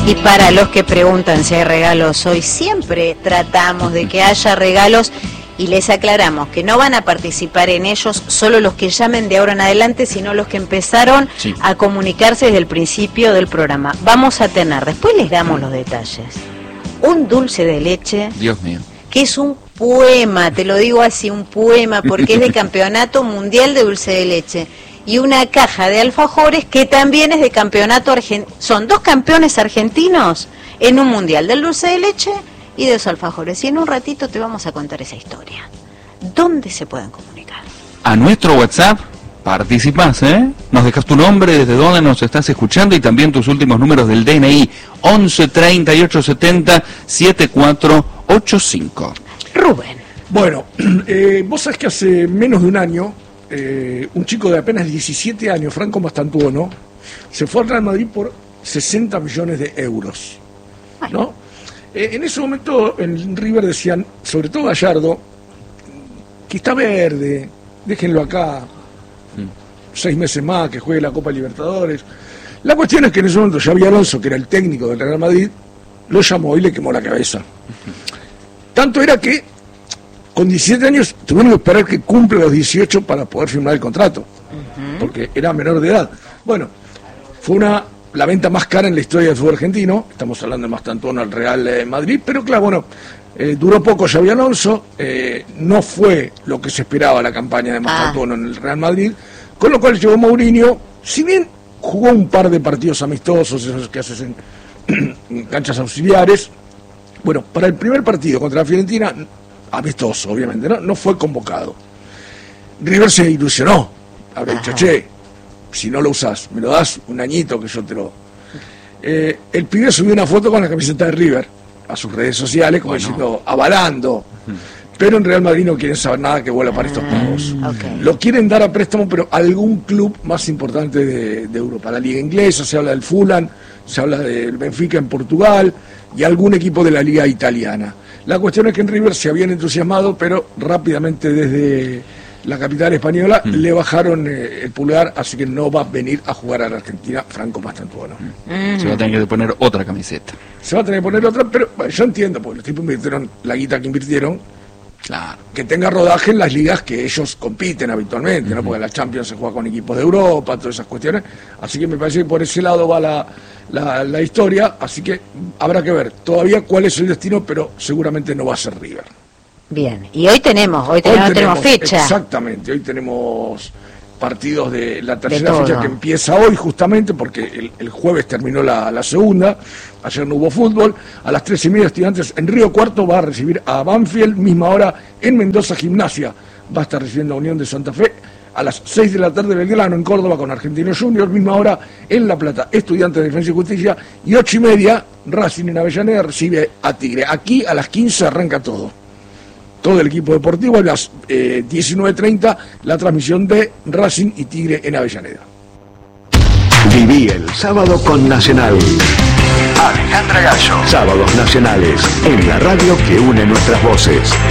Y para los que preguntan si hay regalos hoy, siempre tratamos de que haya regalos y les aclaramos que no van a participar en ellos solo los que llamen de ahora en adelante, sino los que empezaron a comunicarse desde el principio del programa. Vamos a tener, después les damos los detalles, un dulce de leche. Dios mío. Que es un poema, te lo digo así, un poema, porque es de Campeonato Mundial de Dulce de Leche. Y una caja de alfajores que también es de campeonato argentino. Son dos campeones argentinos en un mundial del dulce de leche y de los alfajores. Y en un ratito te vamos a contar esa historia. ¿Dónde se pueden comunicar? A nuestro WhatsApp participás, nos dejas tu nombre, desde dónde nos estás escuchando y también tus últimos números del DNI. 11 38 70 7485. Rubén. Bueno, vos sabés que hace menos de un año un chico de apenas 17 años, Franco Mastantuono, se fue al Real Madrid por 60 millones de euros, ¿no? En ese momento en River decían, sobre todo Gallardo, que está verde, déjenlo acá 6 meses más, que juegue la Copa Libertadores. La cuestión es que en ese momento Xabi Alonso, que era el técnico del Real Madrid, lo llamó y le quemó la cabeza. Tanto era que con 17 años tuvieron que esperar que cumpla los 18 para poder firmar el contrato, porque era menor de edad. Bueno, fue la venta más cara en la historia del fútbol argentino. Estamos hablando de Mastantuono al Real Madrid, pero claro, bueno, duró poco Xabi Alonso, no fue lo que se esperaba la campaña de Mastantuono en el Real Madrid, con lo cual llegó Mourinho, si bien jugó un par de partidos amistosos, esos que haces en canchas auxiliares. Bueno, para el primer partido contra la Fiorentina, amistoso, obviamente, no fue convocado. River se ilusionó, habrá dicho, che, si no lo usás, me lo das un añito que yo te lo... el pibe subió una foto con la camiseta de River a sus redes sociales, como diciendo, avalando. Pero en Real Madrid no quieren saber nada que vuela para estos pagos. Lo quieren dar a préstamo, pero a algún club más importante de Europa. La Liga Inglesa, se habla del Fulham, se habla del Benfica en Portugal y algún equipo de la Liga Italiana. La cuestión es que en River se habían entusiasmado, pero rápidamente desde la capital española le bajaron el pulgar, así que no va a venir a jugar a la Argentina Franco Mastantuono. Se va a tener que poner otra camiseta. Se va a tener que poner otra, pero bueno, yo entiendo, porque los tipos invirtieron la guita que invirtieron, claro, que tenga rodaje en las ligas que ellos compiten habitualmente, ¿no? Porque la Champions se juega con equipos de Europa, todas esas cuestiones, así que me parece que por ese lado va la historia, así que habrá que ver todavía cuál es el destino, pero seguramente no va a ser River. Bien, y hoy tenemos fecha. Exactamente, hoy tenemos partidos de la tercera fecha que empieza hoy justamente, porque el jueves terminó la segunda, ayer no hubo fútbol. A las 3:30 Estudiantes en Río Cuarto va a recibir a Banfield, misma hora en Mendoza Gimnasia, va a estar recibiendo a Unión de Santa Fe. A las 6 de la tarde Belgrano en Córdoba con Argentinos Juniors, misma hora en La Plata, Estudiantes de Defensa y Justicia, y 8:30 Racing en Avellaneda recibe a Tigre. Aquí a las 15 arranca todo el equipo deportivo. A las 19:30 la transmisión de Racing y Tigre en Avellaneda. Viví el sábado con Nacional. Alejandra Gallo. Sábados nacionales en la radio que une nuestras voces.